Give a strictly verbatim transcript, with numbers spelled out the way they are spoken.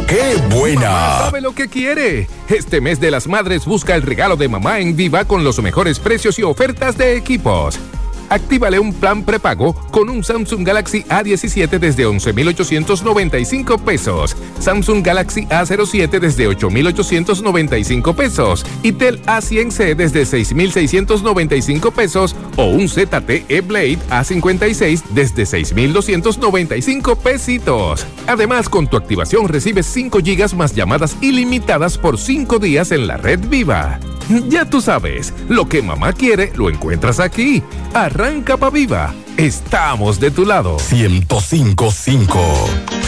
¡Qué buena! Mamá sabe lo que quiere. Este mes de las madres busca el regalo de mamá en Viva con los mejores precios y ofertas de equipos. Actívale un plan prepago con un Samsung Galaxy A diecisiete desde once mil ochocientos noventa y cinco pesos, Samsung Galaxy A cero siete desde ocho mil ochocientos noventa y cinco pesos y Tel A cien C desde seis mil seiscientos noventa y cinco pesos o un Z T E Blade A cincuenta y seis desde seis mil doscientos noventa y cinco pesitos. Además, con tu activación recibes cinco gigas más llamadas ilimitadas por cinco días en la red Viva. Ya tú sabes, lo que mamá quiere lo encuentras aquí. Arranca pa' Viva. Estamos de tu lado. ciento cinco punto cinco